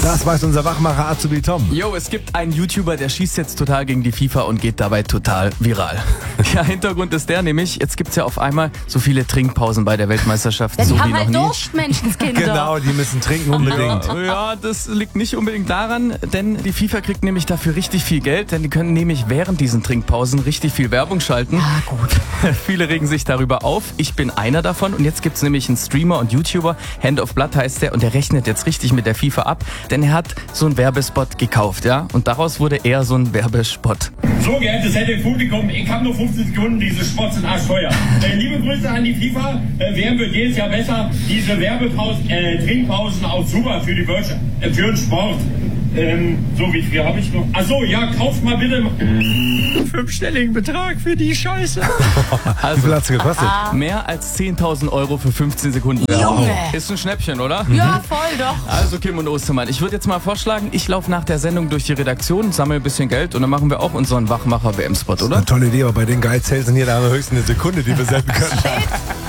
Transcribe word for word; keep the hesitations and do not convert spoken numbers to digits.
Das weiß unser Wachmacher Azubi Tom. Jo, es gibt einen YouTuber, der schießt jetzt total gegen die FIFA und geht dabei total viral. Ja, Hintergrund ist der nämlich, jetzt gibt's ja auf einmal so viele Trinkpausen bei der Weltmeisterschaft. Ja, die so haben wie halt noch nie. Durst, Menschenskinder. Genau, die müssen trinken unbedingt. Ja, ja, das liegt nicht unbedingt daran, denn die FIFA kriegt nämlich dafür richtig viel Geld, denn die können nämlich während diesen Trinkpausen richtig viel Werbung schalten. Ah, gut. Viele regen sich darüber auf. Ich bin einer davon und jetzt gibt's nämlich einen Streamer und YouTuber, Hand of Blood heißt der, und der rechnet jetzt richtig mit der FIFA ab, denn er hat so einen Werbespot gekauft, ja, und daraus wurde eher so ein Werbespot. So, geehrtes Publikum, ich habe nur fünfzehn Sekunden, diese Spots sind arschteuer. Äh, liebe Grüße an die FIFA, äh, wer wird jedes Jahr besser? Diese Werbepausen, äh, Trinkpausen auch super für die Wirtschaft, äh, für den Sport. Ähm, so, wie viel habe ich noch? Ach so, ja, kauft mal bitte fünfstelligen Betrag für die Scheiße. Wie viel hat's gekostet? Mehr als zehntausend Euro für fünfzehn Sekunden Werbung. Junge. Ist ein Schnäppchen, oder? Ja, voll doch. Also Kim und Ostermann, ich würde jetzt mal vorschlagen, ich laufe nach der Sendung durch die Redaktion, sammle ein bisschen Geld und dann machen wir auch unseren Wachmacher-W M-Spot, oder? Eine tolle Idee, aber bei den Geizhälsen hier, da haben wir höchstens eine Sekunde, die wir senden können.